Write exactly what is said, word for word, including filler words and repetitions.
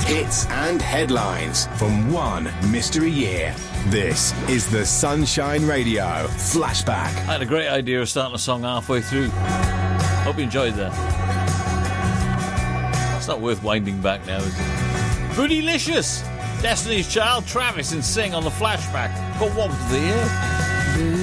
hits and headlines from one mystery year. This is the Sunshine Radio Flashback. I had a great idea of starting a song halfway through. Hope you enjoyed that. It's not worth winding back now, is it? Bootylicious! Destiny's Child, Travis and Sing on the Flashback. But what was the year?